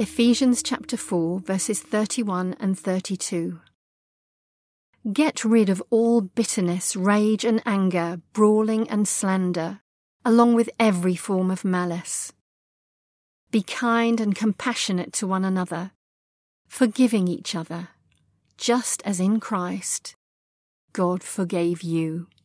Ephesians chapter 4, verses 31 and 32. Get rid of all bitterness, rage and anger, brawling and slander, along with every form of malice. Be kind and compassionate to one another, forgiving each other, just as in Christ God forgave you.